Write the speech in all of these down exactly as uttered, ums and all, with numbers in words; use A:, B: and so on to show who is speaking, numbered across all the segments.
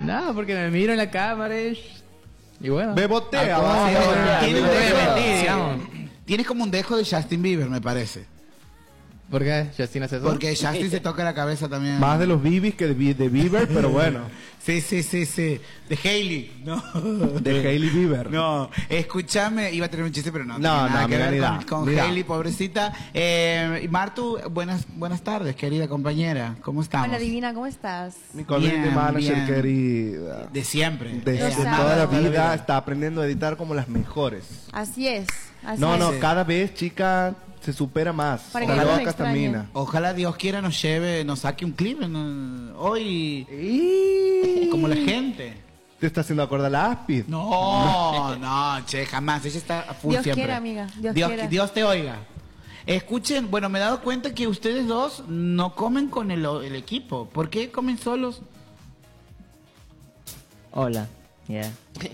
A: No, porque me miro en la cámara y, y bueno.
B: Bebotea,
A: ah,
B: va.
A: sí,
B: Bebotea.
A: Tienes un dejo, digamos.
C: Tienes como un dejo de Justin Bieber, me parece.
A: ¿Por qué? ¿Justin hace eso?
C: Porque Justin se toca la cabeza también.
B: Más de los Bibis que de, Bi- de Bieber, pero bueno.
C: Sí, sí, sí, sí. De Hailey. No.
B: De Hailey Bieber.
C: No, escúchame, iba a tener un chiste, pero no.
B: No,
C: tiene nada
B: no,
C: que
B: mira,
C: ver
B: ni
C: con,
B: da,
C: con
B: ni da.
C: Hailey, pobrecita. Eh, y Martu, buenas, buenas tardes, querida compañera. ¿Cómo estamos?
D: Hola, Divina, ¿cómo estás?
B: Mi community
C: Bien,
B: manager
C: bien.
B: querida.
C: De siempre.
B: De,
D: Lo
B: de
D: sabes.
B: toda la
C: Toda la
B: vida
C: vida.
B: está aprendiendo a editar como las mejores.
D: Así es. Así
B: No,
D: es.
B: no,
C: Sí.
B: cada vez, chica, se supera más.
D: Para que
B: Está
D: no me
B: loca esta
D: extrañen.
B: mina.
C: Ojalá Dios quiera nos lleve, nos saque un clip ¿no? hoy,
B: Y...
C: como la gente.
B: ¿Te está haciendo acordar la Aspid?
C: No, no, che, jamás. Ella está a full
D: Dios
C: siempre.
D: quiera, amiga, Dios
C: Dios,
D: quiera.
C: Dios te oiga. Escuchen, bueno, me he dado cuenta que ustedes dos no comen con el, el equipo. ¿Por qué comen solos?
E: Hola, ya.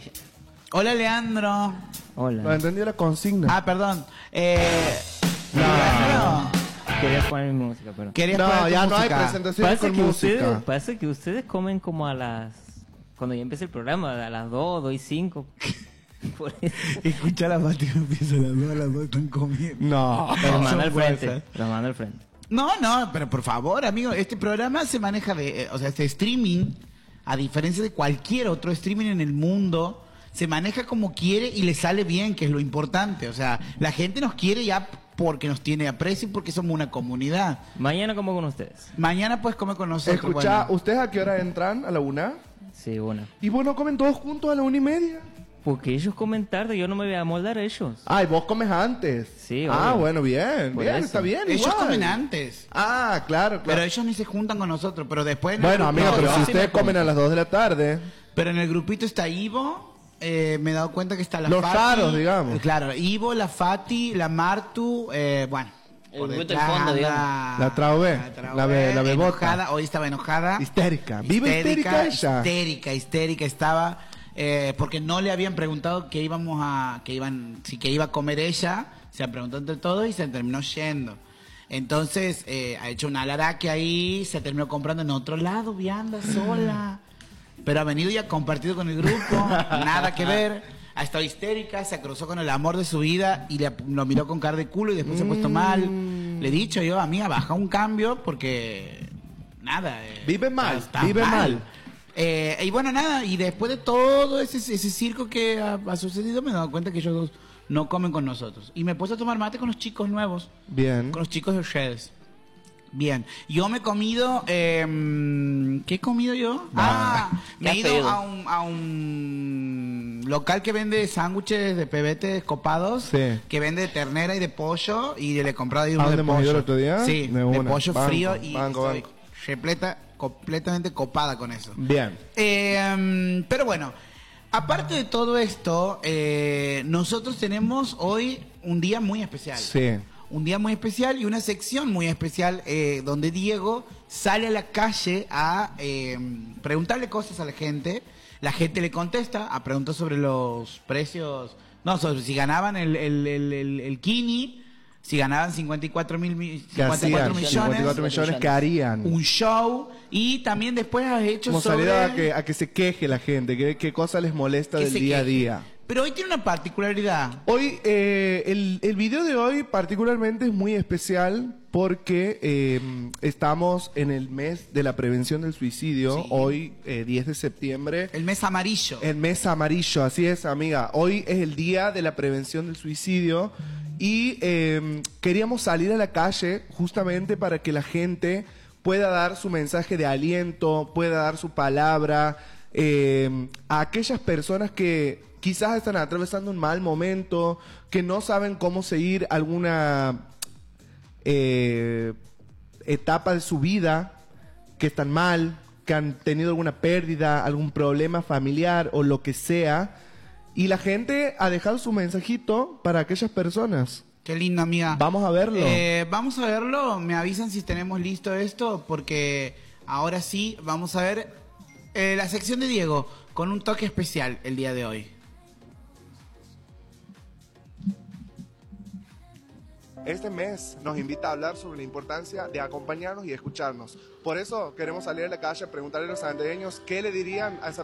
C: Hola, Leandro.
B: No
E: Hola.
B: entendí la consigna.
C: Ah, perdón. Eh, Leandro,
E: Quería poner mi música, pero.
C: ¿querías
B: No,
C: poner tu
B: ya no hay
C: música?
B: presentaciones
E: Parece
B: con
E: que,
B: música.
E: ustedes, parece que ustedes comen como a las. Cuando ya empieza el programa, a las dos, dos y cinco. Por eso.
C: Escucha la Mati que empieza a las dos, a las dos están comiendo.
B: No.
E: Los mando
C: son
E: al frente.
C: fuerzas.
E: Los mando al frente.
C: No, no, pero por favor, amigo, este programa se maneja de, eh, o sea, este streaming, a diferencia de cualquier otro streaming en el mundo, se maneja como quiere y le sale bien, que es lo importante. O sea, la gente nos quiere ya porque nos tiene aprecio y porque somos una comunidad.
E: Mañana como con ustedes.
C: Mañana puedes comer con nosotros.
B: Escucha,
C: bueno.
B: ¿ustedes a qué hora entran? ¿A la una?
E: Sí, una.
B: ¿Y bueno, comen todos juntos a la una y media?
E: Porque ellos comen tarde, yo no me voy a amoldar a ellos.
B: Ay, vos comes antes.
E: Sí,
B: Ah,
E: obvio.
B: bueno, bien,
E: Por
B: bien,
E: eso.
B: está bien.
C: Ellos
B: igual.
C: comen antes.
B: Ah, claro, claro.
C: Pero ellos ni se juntan con nosotros, pero después... en el
B: Bueno,
C: grupo-
B: amiga,
C: No,
B: pero
C: yo
B: si
C: sí
B: ustedes
C: me como.
B: comen a las dos de la tarde.
C: Pero en el grupito está Ivo, eh, me he dado cuenta que está la
B: Los
C: Fati.
B: raros, digamos.
C: eh, Claro, Ivo, la Fati, la Martu, eh, bueno.
F: El
C: por
F: grupito
C: detrás
F: del fondo, digamos.
C: anda
B: La Traubé,
C: Traubé,
B: la be- la bebota.
C: enojada, hoy estaba enojada.
B: Histérica. Vive histérica ella.
C: Histérica, histérica estaba, eh, porque no le habían preguntado que íbamos a, que iban, si que iba a comer ella, se preguntó entre todos y se terminó yendo. Entonces, eh, ha hecho un alaraque ahí, se terminó comprando en otro lado, vianda sola. Pero ha venido y ha compartido con el grupo, nada que ver. Ha estado histérica, se cruzó con el amor de su vida y le, lo miró con cara de culo y después se ha puesto mal. Le he dicho yo, amiga, baja un cambio porque nada. eh,
B: Vive mal,
C: está
B: vive mal.
C: Eh, y bueno, nada, y después de todo ese, ese circo que ha, ha sucedido, me he dado cuenta que ellos dos no comen con nosotros. Y me he puesto a tomar mate con los chicos nuevos,
B: Bien.
C: con los chicos de ustedes. Bien, yo me he comido, eh, ¿qué he comido yo? Ah,
F: ¿Qué
C: me he
F: has
C: ido
F: pedido?
C: a un, a un local que vende sándwiches de pebete copados,
B: Sí.
C: que vende de ternera y de pollo, y le he comprado ahí uno
B: ¿A
C: de
B: dónde hemos
C: pollo.
B: ido el otro día?
C: Sí,
B: De
C: de,
B: una.
C: pollo
B: Banco,
C: frío y
B: banco,
C: estoy
B: banco.
C: repleta, completamente copada con eso.
B: Bien.
C: Eh, pero bueno, aparte de todo esto, eh, nosotros tenemos hoy un día muy especial.
B: Sí.
C: Un día muy especial y una sección muy especial eh, donde Diego sale a la calle a eh, preguntarle cosas a la gente. La gente le contesta, a preguntas sobre los precios, no, sobre si ganaban el, el, el, el, el Kini, si ganaban cincuenta y cuatro mil
B: ¿Qué
C: cincuenta y cuatro
B: hacían?
C: millones,
B: cincuenta y cuatro millones que harían.
C: un show, y también después has hecho
B: Como
C: sobre...
B: salida a que, a que se queje la gente, que, qué cosa les molesta
C: que
B: del
C: se
B: día a
C: queje.
B: día.
C: Pero hoy tiene una particularidad.
B: Hoy, eh, el, el video de hoy particularmente es muy especial porque eh, estamos en el mes de la prevención del suicidio,
C: Sí.
B: hoy eh, diez de septiembre.
C: El mes amarillo.
B: El mes amarillo, así es, amiga. Hoy es el día de la prevención del suicidio y eh, queríamos salir a la calle justamente para que la gente pueda dar su mensaje de aliento, pueda dar su palabra eh, a aquellas personas que quizás están atravesando un mal momento, que no saben cómo seguir alguna eh, etapa de su vida, que están mal, que han tenido alguna pérdida, algún problema familiar o lo que sea. Y la gente ha dejado su mensajito para aquellas personas.
C: Qué lindo, amiga.
B: Vamos a verlo.
C: Eh, vamos a verlo. Me avisan si tenemos listo esto, porque ahora sí vamos a ver eh, la sección de Diego con un toque especial el día de hoy.
B: Este mes nos invita a hablar sobre la importancia de acompañarnos y escucharnos. Por eso queremos salir a la calle a preguntarle a los santiagueños qué le dirían a esa